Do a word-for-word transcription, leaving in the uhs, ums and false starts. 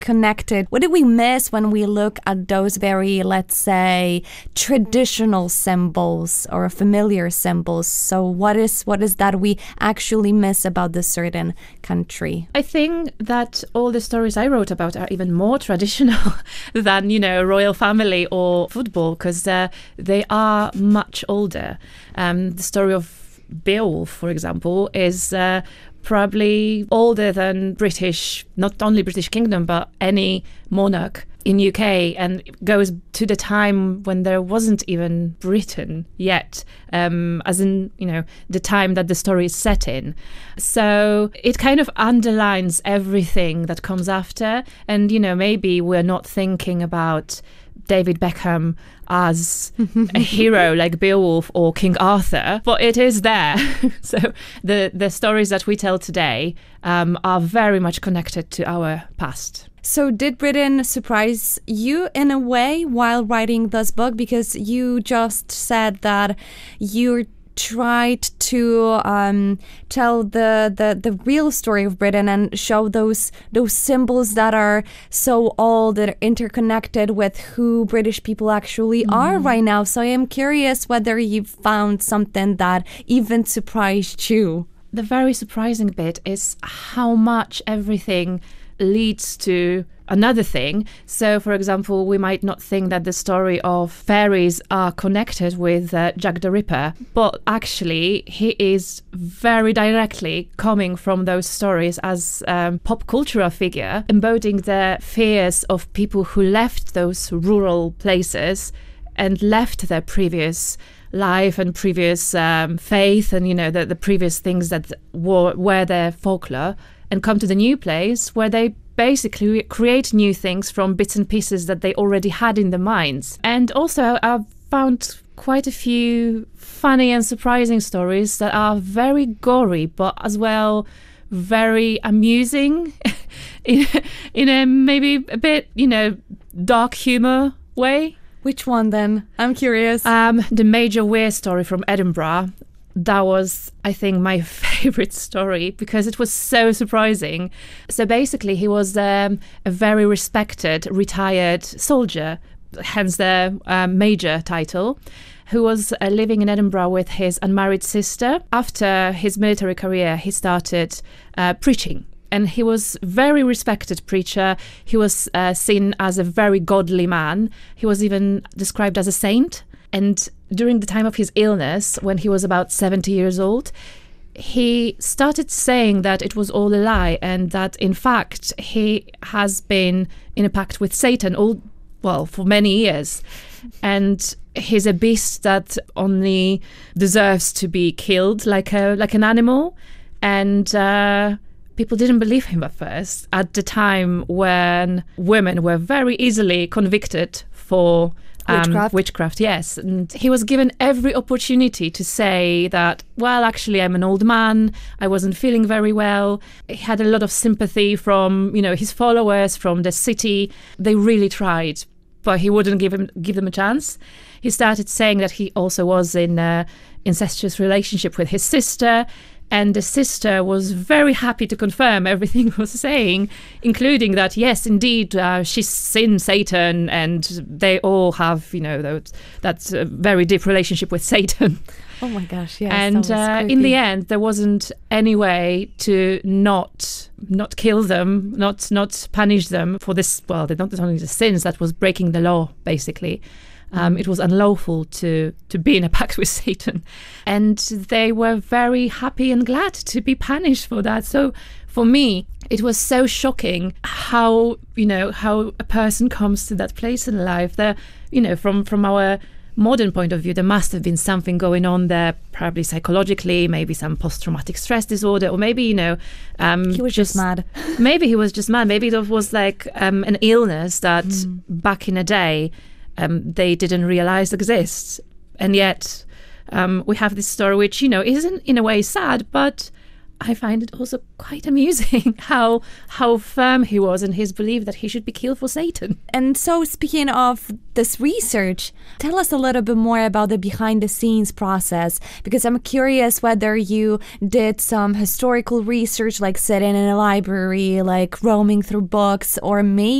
connected? What did we miss when we look at those very, let's say, traditional symbols or familiar symbols? So what is what is that we actually miss about this certain country? I think that all the stories I wrote about are even more traditional than, you know, royal family or football, because uh, they are much older. Um, the story of Beowulf, for example, is uh, probably older than British, not only British Kingdom, but any monarch in U K, and goes to the time when there wasn't even Britain yet, um, as in, you know, the time that the story is set in. So it kind of underlines everything that comes after. And, you know, maybe we're not thinking about David Beckham as a hero like Beowulf or King Arthur, but it is there. So the, the stories that we tell today um, are very much connected to our past. So did Britain surprise you in a way while writing this book? Because you just said that you tried to um, tell the, the, the real story of Britain and show those those symbols that are so old, that are interconnected with who British people actually mm. are right now. So I am curious whether you found something that even surprised you. The very surprising bit is how much everything leads to another thing. So, for example, we might not think that the story of fairies are connected with uh, Jack the Ripper, but actually he is very directly coming from those stories as a um, pop cultural figure, embodying the fears of people who left those rural places and left their previous life and previous um, faith and, you know, the, the previous things that were, were their folklore, and come to the new place where they basically create new things from bits and pieces that they already had in their minds. And also I've found quite a few funny and surprising stories that are very gory, but as well very amusing in, in a maybe a bit, you know, dark humor way. Which one then? I'm curious. Um, the Major Weir story from Edinburgh. That was, I think, my favorite story because it was so surprising. So basically, he was um, a very respected, retired soldier, hence the um, major title, who was uh, living in Edinburgh with his unmarried sister. After his military career, he started uh, preaching. And he was a very respected preacher. He was uh, seen as a very godly man. He was even described as a saint. And during the time of his illness, when he was about seventy years old, he started saying that it was all a lie and that, in fact, he has been in a pact with Satan all, well, for many years. And he's a beast that only deserves to be killed like a like an animal. And uh, people didn't believe him at first, at the time when women were very easily convicted for Um, witchcraft. Witchcraft, yes. And he was given every opportunity to say that, well, actually, I'm an old man. I wasn't feeling very well. He had a lot of sympathy from, you know, his followers, from the city. They really tried, but he wouldn't give him give them a chance. He started saying that he also was in an incestuous relationship with his sister. And the sister was very happy to confirm everything he was saying, including that, yes, indeed, uh, she's seen Satan and they all have, you know, that, that uh, very deep relationship with Satan. Oh my gosh, yes. And uh, in the end, there wasn't any way to not not kill them, not not punish them for this, well, not only the sins, that was breaking the law, basically. Um, it was unlawful to, to be in a pact with Satan. And they were very happy and glad to be punished for that. So for me, it was so shocking how, you know, how a person comes to that place in life. There, you know, from, from our modern point of view, there must have been something going on there, probably psychologically, maybe some post-traumatic stress disorder, or maybe, you know... Um, he was just, just mad. Maybe he was just mad. Maybe it was like um, an illness that mm. back in the day... Um, they didn't realize exists. And yet um, we have this story which, you know, isn't in a way sad, but I find it also quite amusing how how firm he was in his belief that he should be killed for Satan. And so, speaking of this research, tell us a little bit more about the behind-the-scenes process, because I'm curious whether you did some historical research, like sitting in a library, like roaming through books, or maybe